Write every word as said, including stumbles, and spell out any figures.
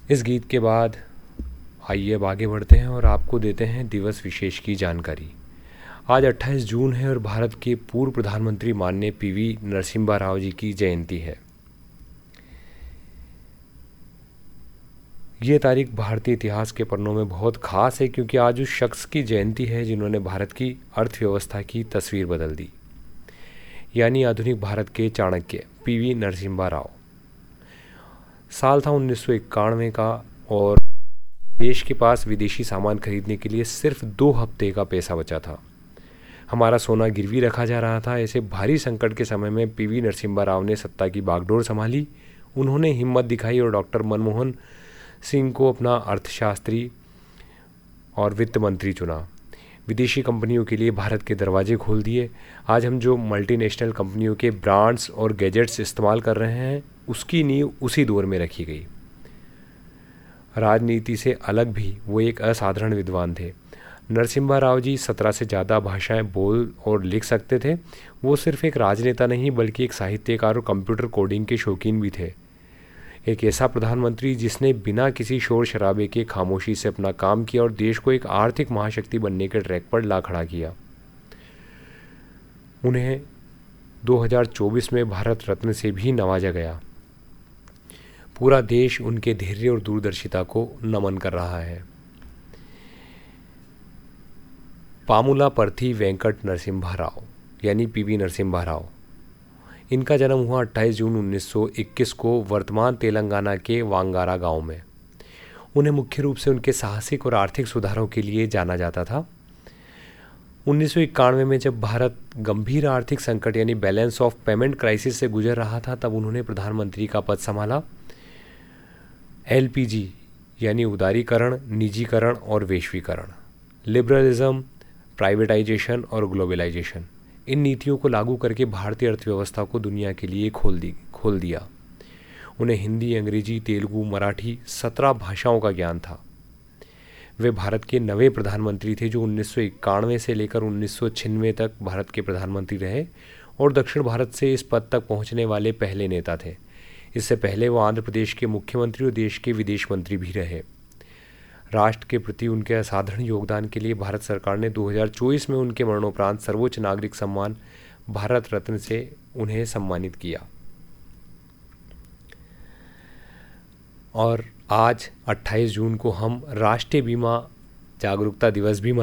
इस गीत के बाद आइए अब आगे बढ़ते हैं और आपको देते हैं दिवस विशेष की जानकारी। आज अट्ठाईस जून है और भारत के पूर्व प्रधानमंत्री माननीय पीवी नरसिम्हा राव जी की जयंती है। ये तारीख भारतीय इतिहास के पन्नों में बहुत खास है क्योंकि आज उस शख्स की जयंती है जिन्होंने भारत की अर्थव्यवस्था की तस्वीर बदल दी, यानी आधुनिक भारत के चाणक्य पीवी नरसिम्हा राव। साल था उन्नीस सौ इक्यानवे का और देश के पास विदेशी सामान खरीदने के लिए सिर्फ दो हफ्ते का पैसा बचा था। हमारा सोना गिरवी रखा जा रहा था। ऐसे भारी संकट के समय में पीवी नरसिम्हा राव ने सत्ता की बागडोर संभाली। उन्होंने हिम्मत दिखाई और डॉक्टर मनमोहन सिंह को अपना अर्थशास्त्री और वित्त मंत्री चुना। विदेशी कंपनियों के लिए भारत के दरवाजे खोल दिए। आज हम जो मल्टीनेशनल कंपनियों के ब्रांड्स और गैजेट्स इस्तेमाल कर रहे हैं, उसकी नींव उसी दौर में रखी गई। राजनीति से अलग भी वो एक असाधारण विद्वान थे। नरसिम्हा राव जी सत्रह से ज़्यादा भाषाएं बोल और लिख सकते थे। वो सिर्फ एक राजनेता नहीं बल्कि एक साहित्यकार और कंप्यूटर कोडिंग के शौकीन भी थे। एक ऐसा प्रधानमंत्री जिसने बिना किसी शोर शराबे के खामोशी से अपना काम किया और देश को एक आर्थिक महाशक्ति बनने के ट्रैक पर ला खड़ा किया। उन्हें दो हज़ार चौबीस में भारत रत्न से भी नवाजा गया। पूरा देश उनके धैर्य और दूरदर्शिता को नमन कर रहा है। पामुला परथी वेंकट नरसिम्हा राव यानी पीवी नरसिम्हा राव, इनका जन्म हुआ अट्ठाईस जून उन्नीस सौ इक्कीस को वर्तमान तेलंगाना के वांगारा गांव में। उन्हें मुख्य रूप से उनके साहसिक और आर्थिक सुधारों के लिए जाना जाता था। उन्नीस सौ इक्यानवे में जब भारत गंभीर आर्थिक संकट यानी बैलेंस ऑफ पेमेंट क्राइसिस से गुजर रहा था, तब उन्होंने प्रधानमंत्री का पद संभाला। एलपीजी यानी उदारीकरण, निजीकरण और वैश्वीकरण, लिबरलिज्म, प्राइवेटाइजेशन और ग्लोबलाइजेशन, इन नीतियों को लागू करके भारतीय अर्थव्यवस्था को दुनिया के लिए खोल दी खोल दिया। उन्हें हिंदी, अंग्रेजी, तेलुगु, मराठी सत्रह भाषाओं का ज्ञान था। वे भारत के नवे प्रधानमंत्री थे जो उन्नीस सौ इक्यानवे से लेकर उन्नीस सौ छियानवे तक भारत के प्रधानमंत्री रहे और दक्षिण भारत से इस पद तक पहुंचने वाले पहले नेता थे। इससे पहले वो आंध्र प्रदेश के मुख्यमंत्री और देश के विदेश मंत्री भी रहे। राष्ट्र के प्रति उनके असाधारण योगदान के लिए भारत सरकार ने दो हज़ार चौबीस में उनके मरणोपरांत सर्वोच्च नागरिक सम्मान भारत रत्न से उन्हें सम्मानित किया। और आज अट्ठाईस जून को हम राष्ट्रीय बीमा जागरूकता दिवस भी